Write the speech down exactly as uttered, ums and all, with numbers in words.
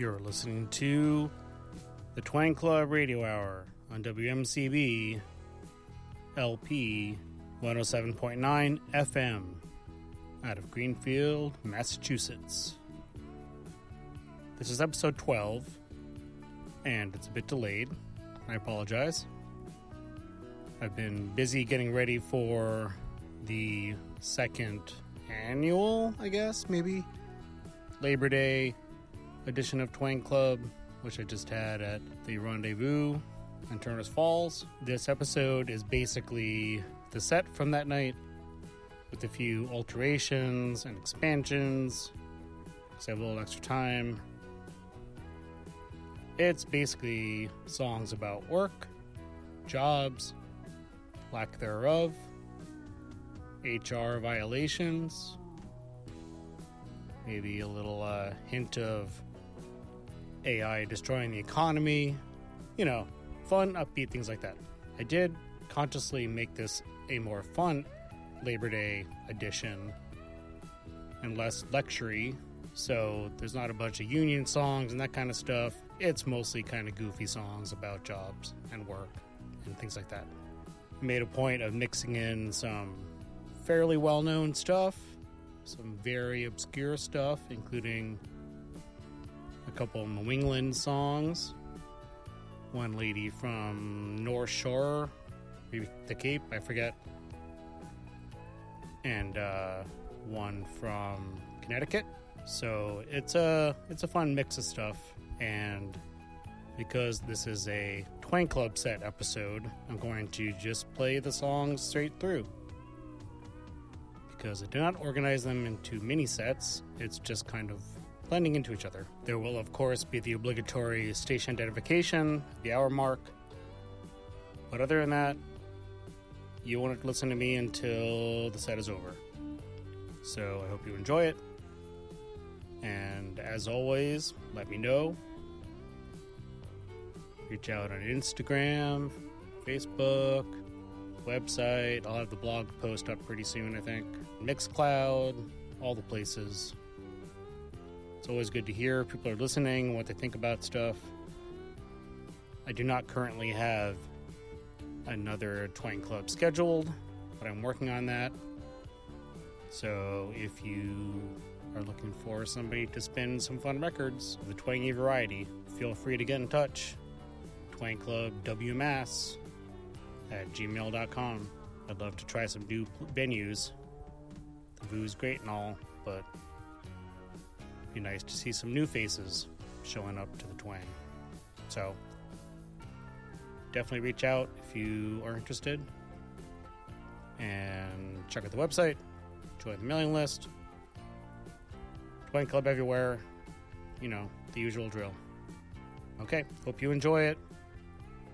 You're listening to the Twang Club Radio Hour on W M C B L P one oh seven point nine F M out of Greenfield, Massachusetts. This is episode twelve, and it's a bit delayed. I apologize. I've been busy getting ready for the second annual, I guess, maybe, Labor Day edition of Twang Club, which I just had at the Rendezvous in Turners Falls. This episode is basically the set from that night with a few alterations and expansions because I have a little extra time. It's basically songs about work, jobs, lack thereof, H R violations, maybe a little uh, hint of A I destroying the economy, you know, fun, upbeat things like that. I did consciously make this a more fun Labor Day edition and less lecture-y, so there's not a bunch of union songs and that kind of stuff. It's mostly kind of goofy songs about jobs and work and things like that. I made a point of mixing in some fairly well-known stuff, some very obscure stuff, including a couple of New England songs, one lady from North Shore, maybe the Cape, I forget, and uh, one from Connecticut. So it's a it's a fun mix of stuff, and because this is a Twang Club set episode, I'm going to just play the songs straight through. Because I do not organize them into mini sets, it's just kind of blending into each other. There will, of course, be the obligatory station identification, the hour mark. But other than that, you won't listen to me until the set is over. So I hope you enjoy it. And as always, let me know. Reach out on Instagram, Facebook, website. I'll have the blog post up pretty soon, I think. Mixcloud, all the places. It's always good to hear people are listening, what they think about stuff. I do not currently have another Twang Club scheduled, but I'm working on that. So if you are looking for somebody to spin some fun records of the twangy variety, feel free to get in touch. Twang Club W M A S at gmail dot com. I'd love to try some new venues. The Voo's great and all, but it'd be nice to see some new faces showing up to the Twang. So definitely reach out if you are interested, and check out the website, join the mailing list. Twang Club everywhere, you know, the usual drill. Okay, hope you enjoy it.